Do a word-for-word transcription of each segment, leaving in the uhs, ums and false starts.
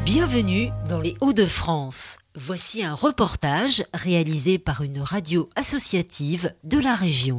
Bienvenue dans les Hauts-de-France. Voici un reportage réalisé par une radio associative de la région.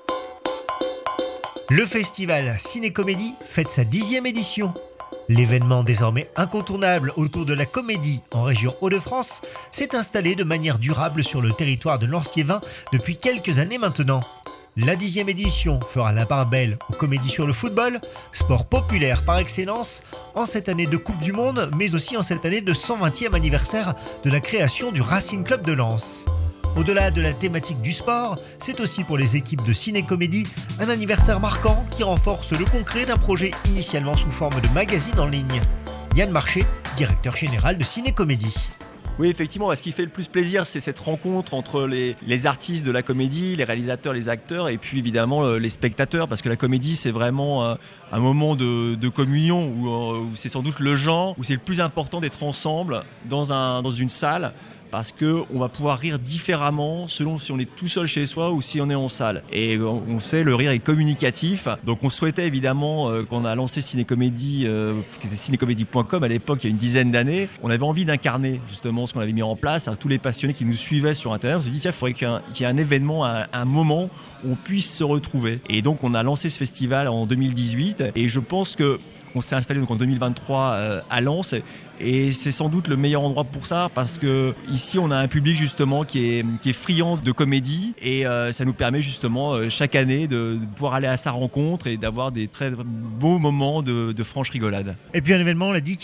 Le festival Ciné-Comédie fête sa dixième édition. L'événement désormais incontournable autour de la comédie en région Hauts-de-France s'est installé de manière durable sur le territoire de Lanciévin depuis quelques années maintenant. La dixième édition fera la part belle aux comédies sur le football, sport populaire par excellence, en cette année de Coupe du Monde, mais aussi en cette année de cent vingtième anniversaire de la création du Racing Club de Lens. Au-delà de la thématique du sport, c'est aussi pour les équipes de ciné-comédie un anniversaire marquant qui renforce le concret d'un projet initialement sous forme de magazine en ligne. Yann Marché, directeur général de Ciné-Comédie. Oui, effectivement, ce qui fait le plus plaisir, c'est cette rencontre entre les, les artistes de la comédie, les réalisateurs, les acteurs, et puis évidemment les spectateurs, parce que la comédie, c'est vraiment un, un moment de, de communion, où, où c'est sans doute le genre, où c'est le plus important d'être ensemble dans, un, dans une salle, parce qu'on va pouvoir rire différemment selon si on est tout seul chez soi ou si on est en salle. Et on sait, le rire est communicatif. Donc on souhaitait évidemment, euh, quand on a lancé Ciné-Comédie, euh, qui était cinécomédie point com à l'époque, il y a une dizaine d'années, on avait envie d'incarner justement ce qu'on avait mis en place. Alors, tous les passionnés qui nous suivaient sur Internet, on s'est dit, tiens, il faudrait qu'il y ait un, qu'il y ait un événement, un, un moment où on puisse se retrouver. Et donc on a lancé ce festival en deux mille dix-huit. Et je pense que on s'est installé donc en deux mille vingt-trois euh, à Lens et c'est sans doute le meilleur endroit pour ça parce que ici on a un public justement qui est, qui est friand de comédie et euh, ça nous permet justement euh, chaque année de, de pouvoir aller à sa rencontre et d'avoir des très beaux moments de, de franche rigolade. Et puis un événement, on l'a dit,